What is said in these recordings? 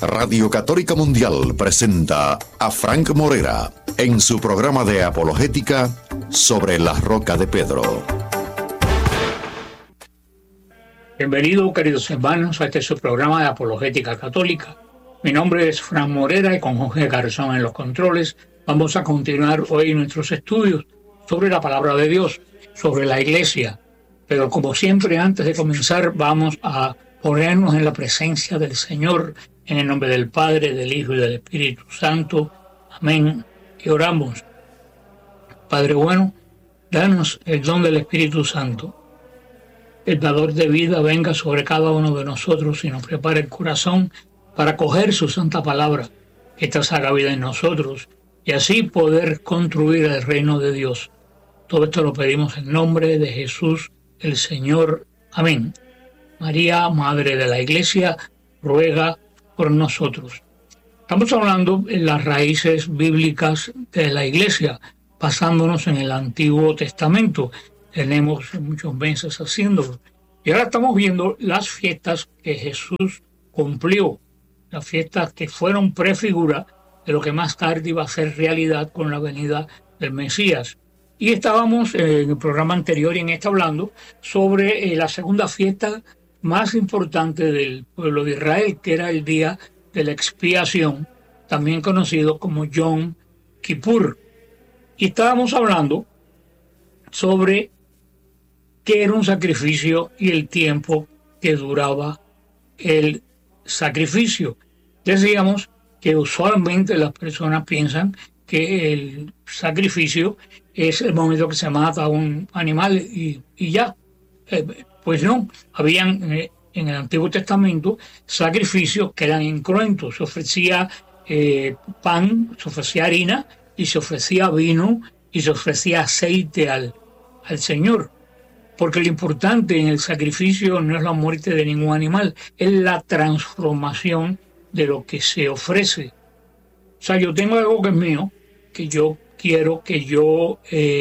Radio Católica Mundial presenta a Frank Morera en su programa de apologética sobre la roca de Pedro. Bienvenidos, queridos hermanos, a este su programa de apologética católica. Mi nombre es Frank Morera y con Jorge Garzón en los controles vamos a continuar hoy nuestros estudios sobre la palabra de Dios, sobre la Iglesia. Pero como siempre, antes de comenzar, vamos a ponernos en la presencia del Señor, en el nombre del Padre, del Hijo y del Espíritu Santo. Amén. Y oramos. Padre bueno, danos el don del Espíritu Santo. El dador de vida venga sobre cada uno de nosotros y nos prepare el corazón para acoger su santa palabra, que esta haga vida en nosotros y así poder construir el reino de Dios. Todo esto lo pedimos en nombre de Jesús el Señor. Amén. María, Madre de la Iglesia, ruega por nosotros. Estamos hablando en las raíces bíblicas de la Iglesia, basándonos en el Antiguo Testamento. Tenemos muchos meses haciéndolo. Y ahora estamos viendo las fiestas que Jesús cumplió, las fiestas que fueron prefigura de lo que más tarde iba a ser realidad con la venida del Mesías. Y estábamos en el programa anterior y en este hablando sobre la segunda fiesta más importante del pueblo de Israel, que era el día de la expiación, también conocido como Yom Kippur. Y estábamos hablando sobre qué era un sacrificio y el tiempo que duraba el sacrificio. Decíamos que usualmente las personas piensan que el sacrificio es el momento que se mata a un animal y ya. Pues no, habían en el Antiguo Testamento sacrificios que eran incruentos. Se ofrecía pan, se ofrecía harina y se ofrecía vino y se ofrecía aceite al Señor. Porque lo importante en el sacrificio no es la muerte de ningún animal, es la transformación de lo que se ofrece. O sea, yo tengo algo que es mío, que yo quiero, que yo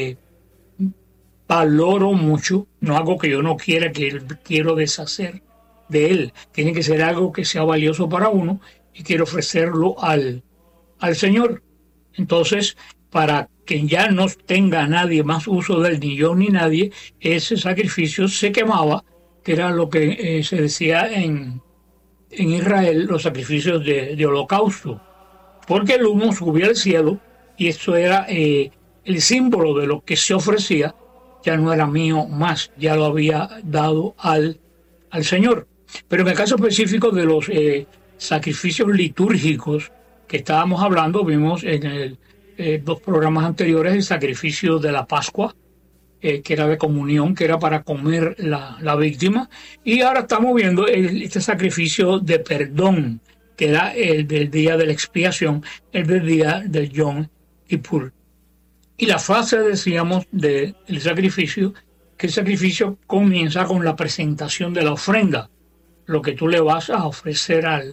valoro mucho, no algo que yo no quiera, que quiero deshacer de él. Tiene que ser algo que sea valioso para uno y quiero ofrecerlo al Señor. Entonces, para que ya no tenga nadie más uso de él, ni yo ni nadie, ese sacrificio se quemaba, que era lo que se decía en Israel, los sacrificios de holocausto, porque el humo subía al cielo y eso era el símbolo de lo que se ofrecía. Ya no era mío más, ya lo había dado al Señor. Pero en el caso específico de los sacrificios litúrgicos que estábamos hablando, vimos en dos programas anteriores el sacrificio de la Pascua, que era de comunión, que era para comer la víctima, y ahora estamos viendo este sacrificio de perdón, que era el del día de la expiación, el del día del Yom Kippur. Y la fase, decíamos, del sacrificio, que el sacrificio comienza con la presentación de la ofrenda, lo que tú le vas a ofrecer al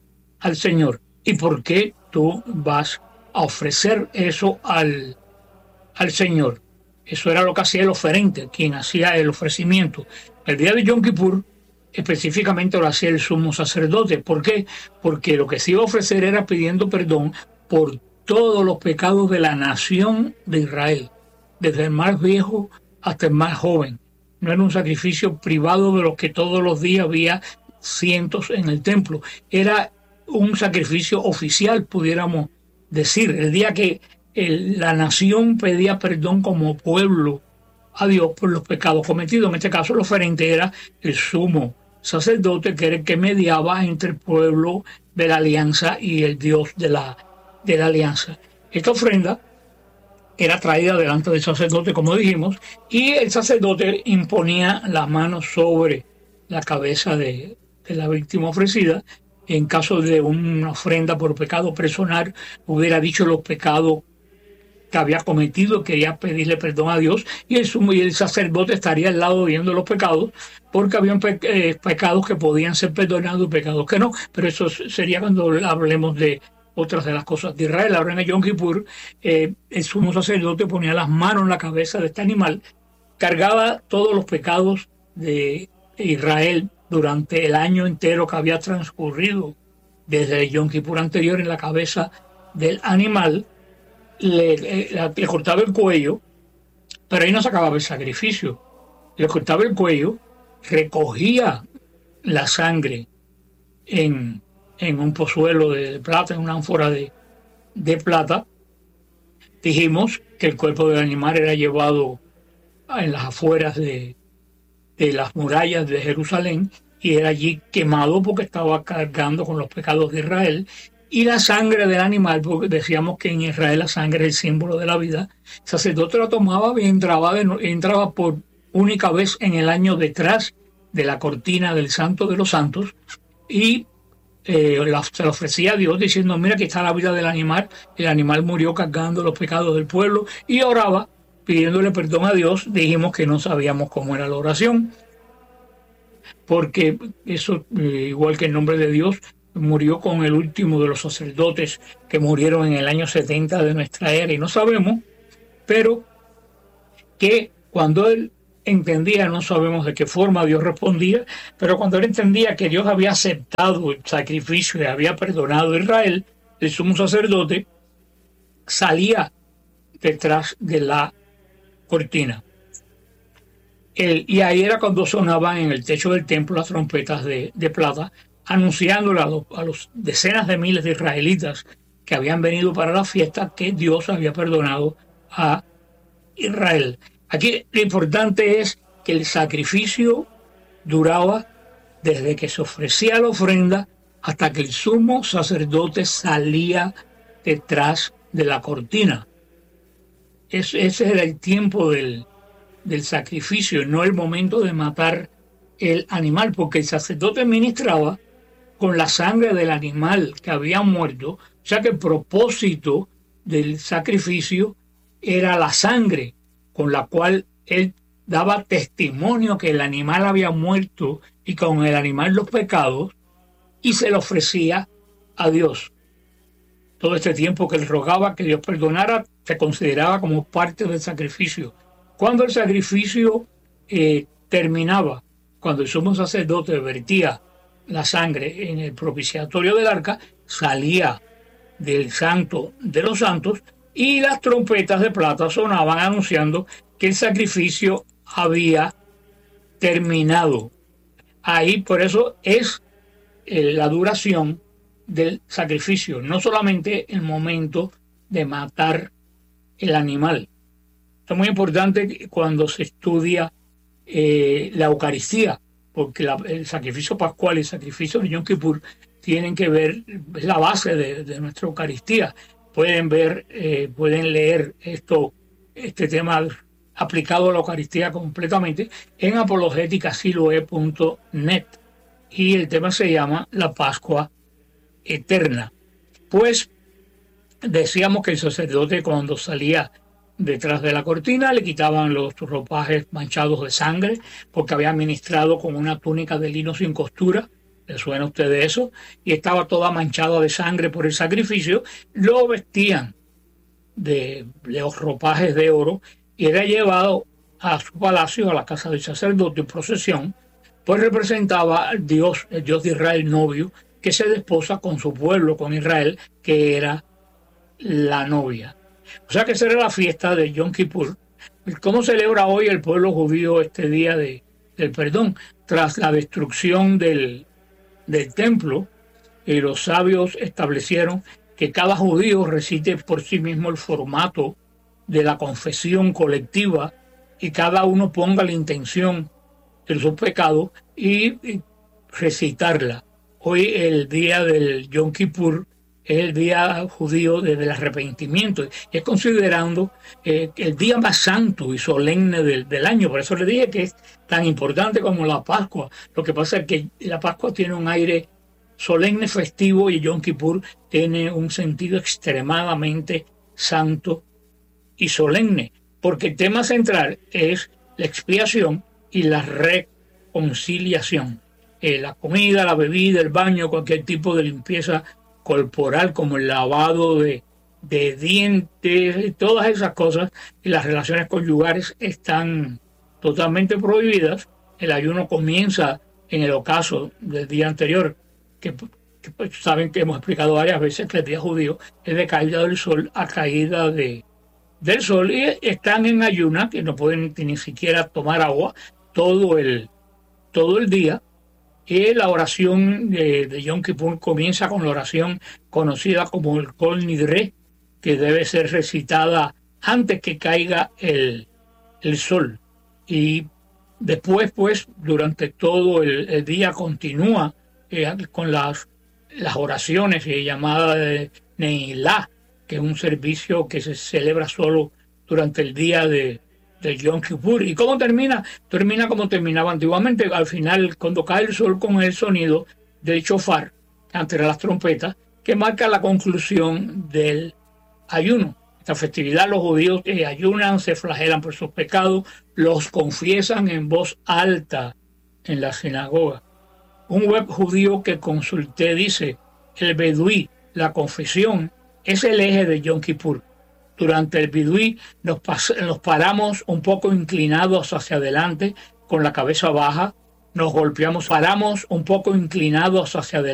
Señor. ¿Y por qué tú vas a ofrecer eso al Señor? Eso era lo que hacía el oferente, quien hacía el ofrecimiento. El día de Yom Kippur específicamente lo hacía el sumo sacerdote. ¿Por qué? Porque lo que se iba a ofrecer era pidiendo perdón por todos los pecados de la nación de Israel, desde el más viejo hasta el más joven. No era un sacrificio privado de los que todos los días había cientos en el templo. Era un sacrificio oficial, pudiéramos decir. El día que la nación pedía perdón como pueblo a Dios por los pecados cometidos. En este caso el oferente era el sumo sacerdote, que era el que mediaba entre el pueblo de la alianza y el Dios de la alianza. Esta ofrenda era traída delante del sacerdote, como dijimos, y el sacerdote imponía las manos sobre la cabeza de la víctima ofrecida. En caso de una ofrenda por pecado personal, hubiera dicho los pecados que había cometido, quería pedirle perdón a Dios, y el sacerdote estaría al lado viendo los pecados, porque habían pecados que podían ser perdonados y pecados que no. Pero eso sería cuando hablemos de otras de las cosas de Israel. Ahora en el Yom Kippur, el sumo sacerdote ponía las manos en la cabeza de este animal, cargaba todos los pecados de Israel durante el año entero que había transcurrido desde el Yom Kippur anterior en la cabeza del animal, le cortaba el cuello, pero ahí no se acababa el sacrificio. Le cortaba el cuello, recogía la sangre en un pozuelo de plata, en una ánfora de plata. Dijimos que el cuerpo del animal era llevado en las afueras de las murallas de Jerusalén y era allí quemado porque estaba cargando con los pecados de Israel. Y la sangre del animal, porque decíamos que en Israel la sangre es el símbolo de la vida, el sacerdote la tomaba y entraba por única vez en el año detrás de la cortina del Santo de los Santos y se lo ofrecía a Dios diciendo: mira, aquí está la vida del animal, el animal murió cargando los pecados del pueblo, y oraba pidiéndole perdón a Dios. Dijimos que no sabíamos cómo era la oración, porque eso, igual que el nombre de Dios, murió con el último de los sacerdotes que murieron en el año 70 de nuestra era, y no sabemos, pero que cuando él entendía, no sabemos de qué forma Dios respondía, pero cuando él entendía que Dios había aceptado el sacrificio y había perdonado a Israel, el sumo sacerdote salía detrás de la cortina. Y ahí era cuando sonaban en el techo del templo las trompetas de plata, anunciándole a los decenas de miles de israelitas que habían venido para la fiesta que Dios había perdonado a Israel. Aquí lo importante es que el sacrificio duraba desde que se ofrecía la ofrenda hasta que el sumo sacerdote salía detrás de la cortina. Ese era el tiempo del sacrificio, no el momento de matar el animal, porque el sacerdote ministraba con la sangre del animal que había muerto, o sea que el propósito del sacrificio era la sangre con la cual él daba testimonio que el animal había muerto y con el animal los pecados, y se le ofrecía a Dios. Todo este tiempo que él rogaba que Dios perdonara se consideraba como parte del sacrificio. Cuando el sacrificio terminaba, cuando el sumo sacerdote vertía la sangre en el propiciatorio del arca, salía del Santo de los Santos y las trompetas de plata sonaban anunciando que el sacrificio había terminado. Ahí, por eso es la duración del sacrificio, no solamente el momento de matar el animal. Es muy importante cuando se estudia la Eucaristía, porque el sacrificio pascual y el sacrificio de Yom Kippur tienen que ver, es la base de nuestra Eucaristía. Pueden leer este tema aplicado a la Eucaristía completamente en apologéticasiloe.net, y el tema se llama la Pascua Eterna. Pues decíamos que el sacerdote, cuando salía detrás de la cortina, le quitaban los ropajes manchados de sangre, porque había ministrado con una túnica de lino sin costura. ¿Les suena a ustedes eso? Y estaba toda manchada de sangre por el sacrificio. Lo vestían de los ropajes de oro y era llevado a su palacio, a la casa del sacerdote en procesión, pues representaba al Dios, el Dios de Israel novio, que se desposa con su pueblo, con Israel, que era la novia. O sea que esa era la fiesta de Yom Kippur. ¿Cómo celebra hoy el pueblo judío este día del perdón? Tras la destrucción del templo, los sabios establecieron que cada judío recite por sí mismo el formato de la confesión colectiva y cada uno ponga la intención de sus pecados y recitarla. Hoy, el día del Yom Kippur, es el día judío del arrepentimiento, y es considerando el día más santo y solemne del año. Por eso le dije que es tan importante como la Pascua. Lo que pasa es que la Pascua tiene un aire solemne, festivo, y Yom Kippur tiene un sentido extremadamente santo y solemne, porque el tema central es la expiación y la reconciliación. La comida, la bebida, el baño, cualquier tipo de limpieza corporal, como el lavado de dientes, todas esas cosas, y las relaciones conyugales están totalmente prohibidas. El ayuno comienza en el ocaso del día anterior, que que pues, saben que hemos explicado varias veces que el día judío es de caída del sol a caída del sol, y están en ayuna, que no pueden ni siquiera tomar agua todo el día. Y la oración de Yom Kippur comienza con la oración conocida como el Kol Nidre, que debe ser recitada antes que caiga el sol. Y después, pues, durante todo el día continúa con las oraciones llamadas de Neilá, que es un servicio que se celebra solo durante el día de Yom Kippur. ¿Y cómo termina? Termina como terminaba antiguamente. Al final, cuando cae el sol, con el sonido del shofar, ante las trompetas, que marca la conclusión del ayuno. Esta festividad los judíos ayunan, se flagelan por sus pecados, los confiesan en voz alta en la sinagoga. Un web judío que consulté dice: el beduí, la confesión, es el eje de Yom Kippur. Durante el beduí nos paramos un poco inclinados hacia adelante, con la cabeza baja, nos golpeamos, paramos un poco inclinados hacia adelante.